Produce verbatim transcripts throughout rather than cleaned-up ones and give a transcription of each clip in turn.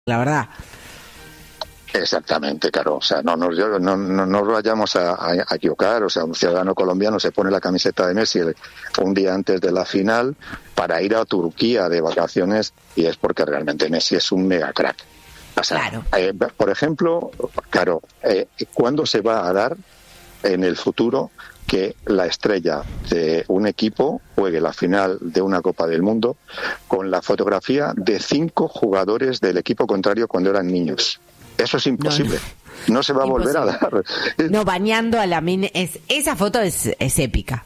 la verdad. Exactamente, claro. O sea, no nos no, no, no nos vayamos a, a equivocar. O sea, un ciudadano colombiano se pone la camiseta de Messi un día antes de la final para ir a Turquía de vacaciones, y es porque realmente Messi es un mega crack. O sea, claro. eh, por ejemplo, claro, eh, ¿cuándo se va a dar en el futuro que la estrella de un equipo juegue la final de una Copa del Mundo con la fotografía de cinco jugadores del equipo contrario cuando eran niños? Eso es imposible. No, no. no se va a imposible. volver a dar. No, bañando a Lamine, es, esa foto es, es épica.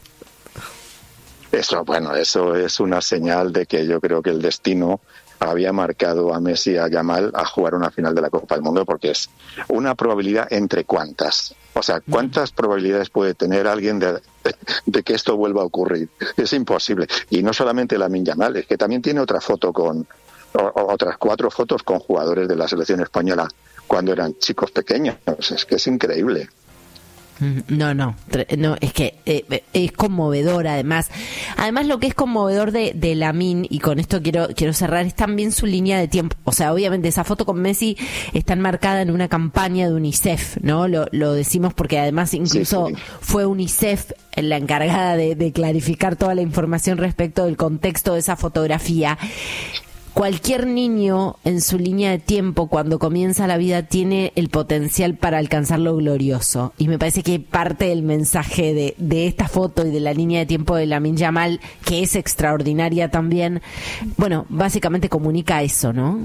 Eso, bueno, eso es una señal de que yo creo que el destino había marcado a Messi y a Yamal a jugar una final de la Copa del Mundo, porque es una probabilidad entre cuántas. O sea, ¿cuántas probabilidades puede tener alguien de, de, de que esto vuelva a ocurrir? Es imposible. Y no solamente Lamine Yamal, es que también tiene otra foto con, o, otras cuatro fotos con jugadores de la selección española cuando eran chicos pequeños. Es que es increíble. No, no, no, es que eh, es conmovedor además. Además lo que es conmovedor de, de Lamine, y con esto quiero quiero cerrar, es también su línea de tiempo. O sea, obviamente esa foto con Messi está enmarcada en una campaña de UNICEF, ¿no? Lo, lo decimos porque además incluso sí, sí. fue UNICEF la encargada de, de clarificar toda la información respecto del contexto de esa fotografía. Cualquier niño en su línea de tiempo, cuando comienza la vida, tiene el potencial para alcanzar lo glorioso. Y me parece que parte del mensaje de, de esta foto y de la línea de tiempo de Lamine Yamal, que es extraordinaria también, bueno, básicamente comunica eso, ¿no?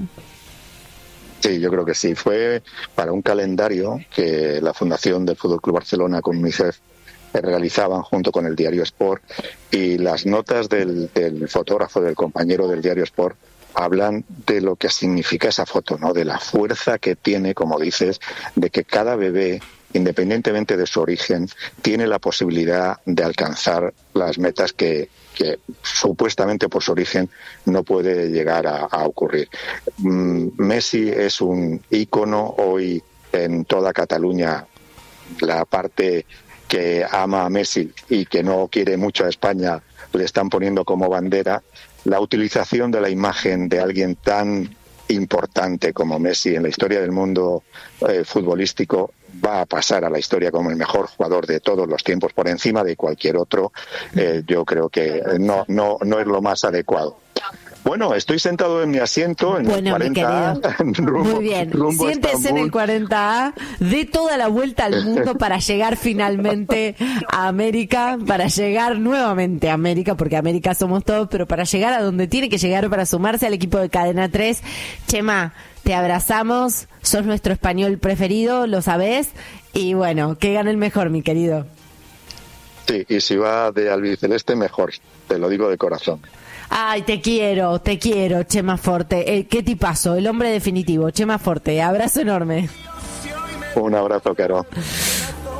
Sí, yo creo que sí. Fue para un calendario que la Fundación del Fútbol Club Barcelona con UNICEF realizaban junto con el diario Sport, y las notas del, del fotógrafo, del compañero del diario Sport, hablan de lo que significa esa foto, ¿no? De la fuerza que tiene, como dices, de que cada bebé, independientemente de su origen, tiene la posibilidad de alcanzar las metas que, que supuestamente por su origen no puede llegar a, a ocurrir. Mm, Messi es un ícono hoy en toda Cataluña. La parte que ama a Messi y que no quiere mucho a España le están poniendo como bandera. La utilización de la imagen de alguien tan importante como Messi en la historia del mundo eh, futbolístico va a pasar a la historia como el mejor jugador de todos los tiempos, por encima de cualquier otro. Eh, yo creo que no, no, no es lo más adecuado. Bueno, estoy sentado en mi asiento en bueno, el cuarenta A. Rumbo, Muy bien, siéntese en el cuarenta A, dé toda la vuelta al mundo para llegar finalmente a América, para llegar nuevamente a América, porque América somos todos, pero para llegar a donde tiene que llegar para sumarse al equipo de Cadena tres. Chema, te abrazamos, sos nuestro español preferido, lo sabés, y bueno, que gane el mejor, mi querido. Sí, y si va de albiceleste, mejor, te lo digo de corazón. Ay, te quiero, te quiero, Chema Forte. Eh, qué tipazo, el hombre definitivo, Chema Forte. Abrazo enorme. Un abrazo, Caro.